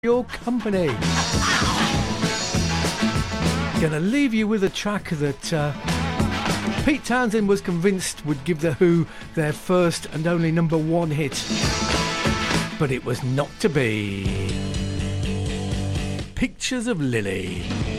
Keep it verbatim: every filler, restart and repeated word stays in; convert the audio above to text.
Your company. Gonna leave you with a track that uh, Pete Townsend was convinced would give The Who their first and only number one hit, but it was not to be. Pictures of Lily.